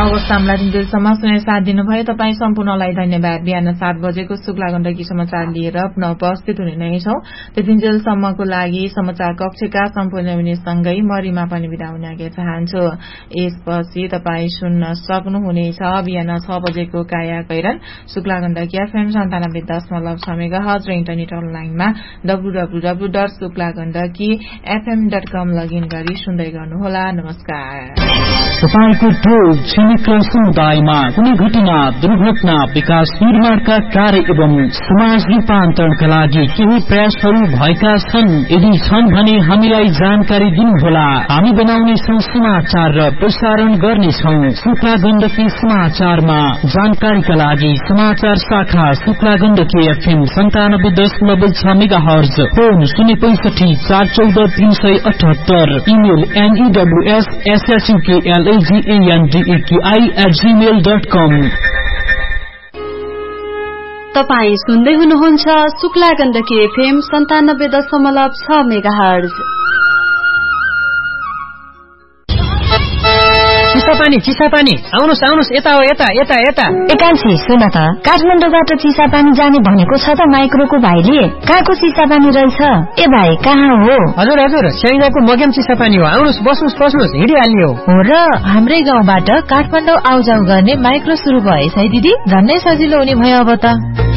अवस्थामा दिनजेलसम्म सुनेर साथ दिनुभयो। तपाईँ सम्पूर्णलाई धन्यवाद। बिहान 7 बजेको शुक्ला गण्डकी समाचार लिएर पुनः उपस्थित हुने नै छौं। त्यतिन्जेलसम्मको लागि समाचार कक्षका सम्पूर्ण मिनेसँगै मरिमा पनि बिदा हुन आज्ञा चाहन्छु। यसपछि तपाईँ सुन्न सक्नुहुनेछ बिहान 6 बजेको काया कैरन शुक्ला गण्डकी FM 97.6 मेगाहर्ज र इन्टरनेट अनलाइनमा www.suklagandakifm.com लगइन गरी सुन्दै गर्नुहोला। नमस्कार। तपाईको टोल छिमेकी समुदायमा कुनै घटना, दुर्घटना, विकास निर्माणका कार्य एवं समाज रूपान्तरणका लागि केही प्रयासहरू भएका छन्? यदि छन् भने हामीलाई जानकारी दिनुहोला। हामी बनाउनेछौं समाचार र प्रसारण गर्नेछौं शुक्ला गण्डकी समाचारमा। जानकारीका लागि समाचार शाखा Shukla Gandaki FM 97.6 megahertz, phone 065 414 378, email news@suklandeki@gmail.com। तपाईँ सुन्दै हुनुहुन्छ शुक्ला गण्डकी FM 97.6 मेगाहर्ज। चिसापानी आउनुहोस् यता हो, यता। एकांशी सुन त, काठमाडौँबाट चिसापानी जाने भनेको छ त माइक्रोको भाइले। कहाँको चिसापानी रहेछ? ए भाइ कहाँ हो? हजुर स्याङ्जाको मग्याम चिसापानी हो। आउनुहोस्, बस्नुहोस्, हिँडिहाल्ने हो। र हाम्रै गाउँबाट काठमाडौँ आउजाउ गर्ने माइक्रो सुरु भएछ है दिदी, झन्नै सजिलो हुने भयो अब त।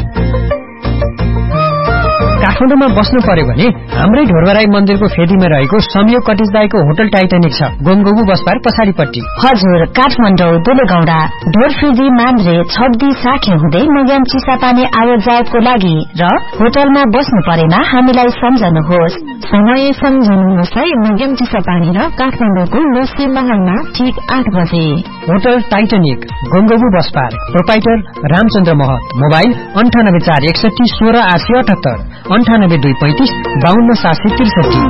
काठमाडौँमा बस्नु पर्यो भने हाम्रै ढोरबराई मन्दिरको फेदीमा रहेको संयोग कटेज दाईको होटल टाइटानिक छ, गोमगोबु बसपार पछाडिपट्टि। हजुर, काठमाडौँ दुलेगौडा ढोरफेदी मान्द्रे छब्दी साखे हुँदै मग्याम चिसापानी आवाजावतको लागि र होटलमा बस्नु परेमा हामीलाई सम्झनुहोस्। समय सम्झनुहोस् है। मग्याम चिसापानी र काठमाडौँको लस्सी महलमा ठीक 8 बजे। होटल टाइटानिक, गोमगोबु बसपार, प्रोपाइटर रामचन्द्र महत। मोबाइल 98 461 16 878, 98 235 52 763।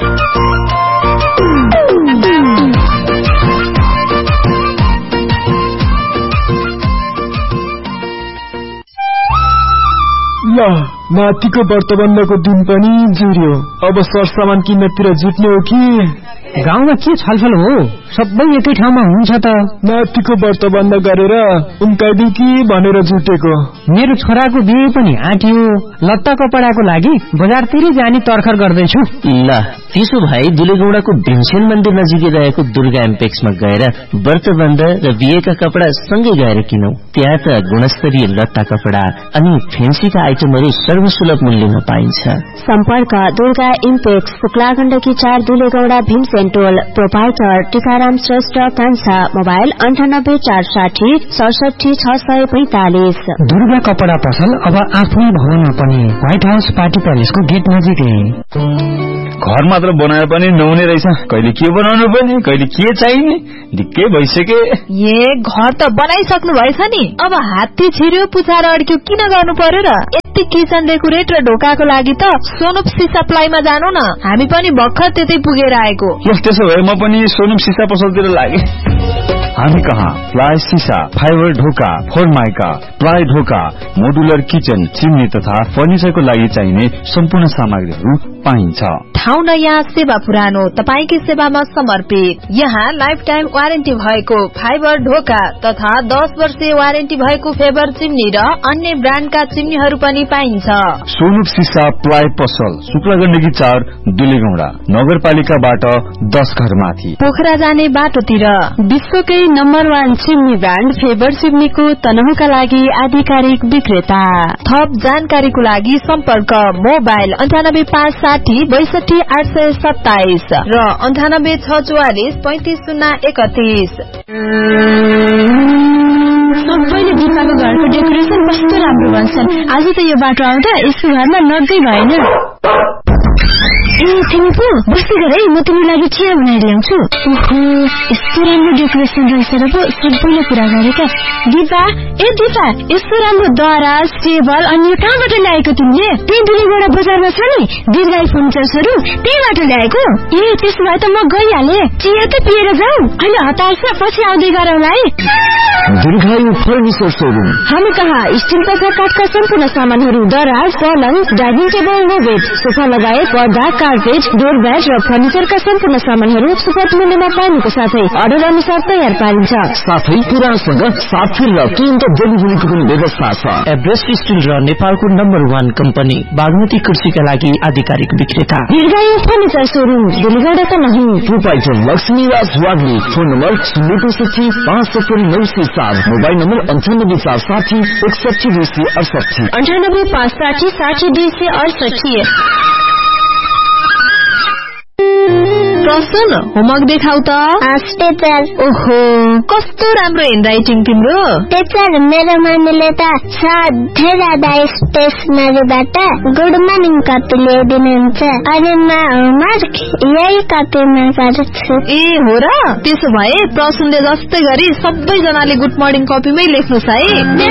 ल, माथिको व्रतबन्धको दिन पनि जुर्यो। अब सरसामान किन्नतिर जुट्ने हो कि? गाउँमा के छलफल हो? सबै एकै ठाउँमा हुन्छ त। माथिको व्रतबन्ध गरेर उम्काइदिउ कि भनेर जुटेको। मेरो छोराको बिहे पनि आँट्यो। लत्ता कपडाको लागि बजारतिरै जाने तर्खर गर्दैछु। ल, त्यसो भए दुलेगौडाको भीमसेन मन्दिर नजिकै रहेको दुर्गा एम्पेक्समा गएर व्रतबन्ध र बिहेका कपडा सँगै गएर किनौ। त्यहाँ त गुणस्तरीय लत्ता कपडा अनि फेन्सीका आइटमहरू सर्वसुलभ मूल्यमा पाइन्छ। सम्पर्क दुर्गा इम्पेक्स, शुक्ला गण्डकी 4 दुलेगौडा भीमसेन टोल। प्रोपाइटर टीकाराम श्रेष्ठ कान्छा। मोबाइल 98 460 67 645। दुर्गा कपडा पसल अब आफ्नै भवनमा पनि, व्हाइट हाउस पार्टी प्यालेसको गेट नजिकै। घर मात्र बनाए पनि नहुने रहेछ। कहिले के बनाउनु पर्ने, कहिले के चाहिने, ढिक्कै भइसके। घर त बनाइसक्नु भएछ नि, अब हात्ती छिर्यो पुछाएर अड्क्यो किन गर्नु पर्यो र? यति किचन डेकोरेट र ढोकाको लागि त सोनुप सप्लाईमा जानु न, हामी पनि भर्खर त्यतै पुगेर आएको। त्यसो भए म पनि सोनुप सिसा पसलतिर लागे। हामी कहाँ प्लाइ सिसा, फाइबर ढोका, फोरमाइका, प्लाइ ढोका, मोडुलर किचन, चिम्नी तथा फर्निचरको लागि चाहिने सम्पूर्ण सामग्रीहरू पाइन्छ। ठाउँ नयाँ, सेवा पुरानो, तपाईंकी सेवामा समर्पित। यहाँ लाइफ टाइम वारेन्टी भएको फाइबर ढोका तथा 10 वर्षे वारेन्टी भएको फेबर चिम्नी र अन्य ब्रान्डका चिम्नीहरू पनि पाइन्छ। सोनुप सिसा प्लाइ पसल, शुक्ला गण्डकी 4 दुलेगौडा, नगरपालिकाबाट 10 घर माथि, पोखरा जाने बाटोतिर। विश्वकै नम्बर 1 चिम्नी ब्रान्ड फेबर चिम्नीको तनहुका लागि आधिकारिक विक्रेता। थप जानकारीको लागि सम्पर्क मोबाइल 98 560 62 827 र 98 644 35 031। सबैले दिपाको घरको डेकोरेसन कस्तो राम्रो भन्छन्। आज त यो बाटो आउँदा यसको घरमा नगै भएन। तिमी पो बस्दै गर है, म तिम्रो लागि चिया बनाएर ल्याउँछु। ओहो, यस्तो राम्रो डेकोरेसन रहेछ र पो सबैले कुरा गरेका। दिपा, यस्तो राम्रो दराज, टेबल अनि यो कहाँबाट ल्याएको तिमीले? त्यही दुलेगौडा बजारमा छ नि दीर्घाई फर्निचर्सहरू, त्यहीबाट ल्याएको। ए, त्यसो भए त म गइहालेँ। चिया त पिएर जाऊ, अहिले हतार छ, पछि आउँदै गरौँला है। दीर्घायु फर्निचर शोरूम। हामी कहाँ स्टील तथा काठका सम्पूर्ण सामानहरू, दराज, पलङ, डाइनिङ टेबल, नोबेड, सोफा लगायत पर्दा, कार्पेट, डोर ब्याट र फर्निचरका सम्पूर्ण सामानहरू सुपथ मूल्यमा पाउनुको साथै अर्डर अनुसार तयार पारिन्छ। साथै पुरासँग साथी र तुरन्त डेलिभरीको पनि व्यवस्था छ। एभरेस्ट स्टिल र नेपालको नम्बर 1 कम्पनी बागमती कुर्सीका लागि आधिकारिक विक्रेता दीर्घायु फर्निचर शोरूम, दिल्लीगढ त नहीं। Proprietor Laxmiraj वाग्ली। Phone number 065 570 904, mobile number 98 460 61 268, 98 560 60 268। प्रसन्न होमवर्क देखाउ त। टीचर। ओहो, कस्तो राम्रो ह्यान्डराइटिङ तिम्रो। टीचर, मेरो मम्मीले त सधैँ स्टेसनरीबाट गुड मर्निङ कपी ल्याइदिनुहुन्छ अनि म होमवर्क यही कपीमा गर्छु। ए हो र? त्यसो भए प्रसन्नले जस्तै गरी सबैजनाले गुड मर्निङ कपीमै लेख्नुस् है।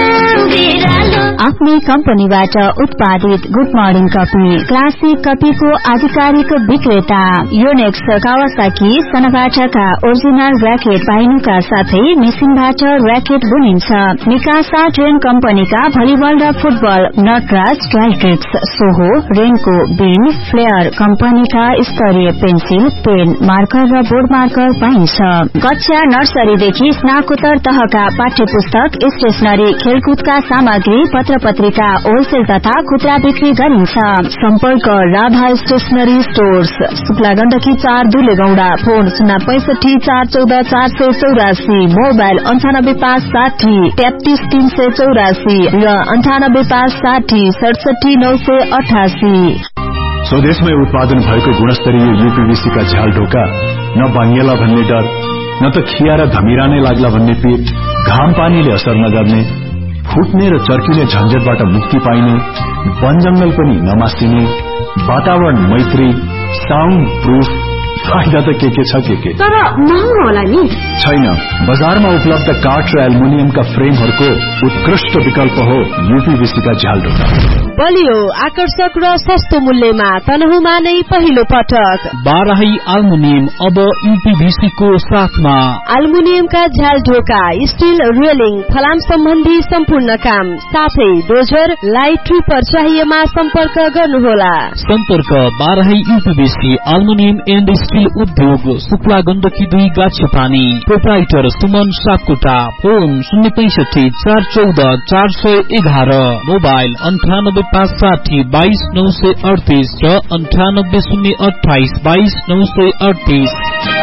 आफ्नै कम्पनीबाट उत्पादित गुड मर्निङ कपी, क्लासिक कपीको आधिकारिक विक्रेता योनेक्स, कावासाकी, सनाबाटाका ओरिजिनल र्याकेट पाइनुका साथै मेसिनबाट र्याकेट बुनिन्छ। मिकासा ट्रेन कम्पनीका भलिबल र फुटबल, नटराज, ट्राइट्रिक्स, सोहो, रेनको, बिन, फ्लेयर कम्पनीका स्तरीय पेन्सिल, पेन, मार्कर र बोर्ड मार्कर पाइन्छ। कक्षा नर्सरीदेखि स्नाकोत्तर तहका पाठ्य पुस्तक, स्टेशनरी, खेलकुदका सामग्री, पत्र पत्रिका होलसेल तथा खुद्रा बिक्री गरिन्छ। सम्पर्क Radha stationery stores, Shukla Gandaki 4 दुलेगौडा। Phone 065 414 484, mobile 98 560 33 384 र 98 560 67 988। स्वदेशमै उत्पादन भएको गुणस्तरीय यूपीवीसी का झ्याल ढोका न भाङ्गिएला भन्ने डर, न त खिया र धमिरा नै लाग्ला भन्ने पीर, घाम पानीले असर नगर्ने, फुट्ने र चर्किने झन्झटबाट मुक्ति पाइने, वन जंगल पनि नमासिने, वातावरण मैत्री, साउन्ड प्रूफ, फाइदा त के छ के तर महँगो होला नि? छैन, बजारमा उपलब्ध काठ र एल्युमिनियमका फ्रेमहरूको उत्कृष्ट विकल्प हो यूपीवीसी का झ्याल ढोका। बलियो, आकर्षक र सस्तो मूल्यमा तनहुमा नै पहिलो पटक बाराही एल्युमिनियम अब यूपीवीसी को साथमा। एल्युमिनियमका झ्याल ढोका, स्टील रेलिङ, फलाम सम्बन्धी सम्पूर्ण काम, साथै डोजर, लाइट ट्रिपर चाहिएमा सम्पर्क गर्नुहोला। सम्पर्क Barahi UPVC aluminium and steel उद्योग, Shukla Gandaki 2 गाछपानी। Proprietor Suman Sapkota. Phone 065 414 411, mobile 98 560 22 938 र 98 028 22 938।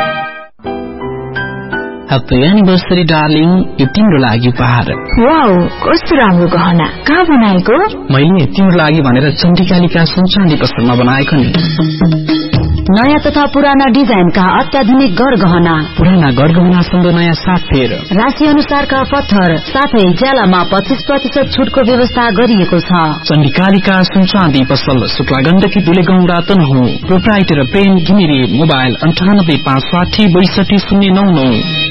ह्याप्पी एनिभर्सरी डार्लिङ, यो तिम्रो लागि उपहार। वाउ, कस्तो राम्रो गहना, कहाँ बनाएको? मैले तिम्रो लागि भनेर चण्डिकालिका सुनचाँदी पसलमा बनाएको नि। नयाँ तथा पुराना डिजाइनका अत्याधुनिक गरगहना, पुराना गरगहनासँग नयाँ साथ फेर, राशि अनुसारका पत्थर, साथै ज्यालामा 25% छुटको व्यवस्था गरिएको छ। चण्डिकालिका सुनचाँदी पसल, शुक्ला गण्डकी दुलेगौडा तनहुँ। प्रोप्राइटर प्रेम घिमिरे। मोबाइल 98 560 62 099।